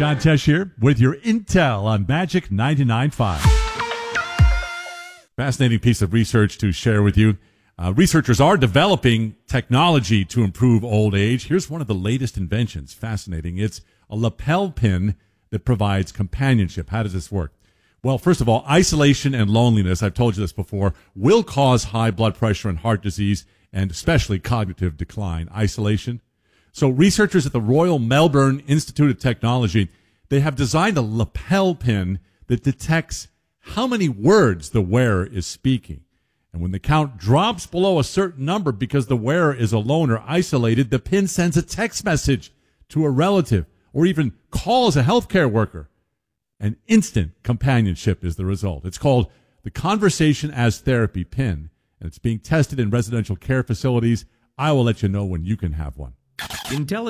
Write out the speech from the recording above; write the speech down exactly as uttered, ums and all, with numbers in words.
John Tesh here with your intel on Magic ninety-nine point five. Fascinating piece of research to share with you. Uh, researchers are developing technology to improve old age. Here's one of the latest inventions. Fascinating. It's a lapel pin that provides companionship. How does this work? Well, first of all, isolation and loneliness, I've told you this before, will cause high blood pressure and heart disease, and especially cognitive decline. Isolation. So researchers at the Royal Melbourne Institute of Technology, they have designed a lapel pin that detects how many words the wearer is speaking. And when the count drops below a certain number because the wearer is alone or isolated, the pin sends a text message to a relative or even calls a healthcare worker. And instant companionship is the result. It's called the Conversation as Therapy pin, and it's being tested in residential care facilities. I will let you know when you can have one. Intelligent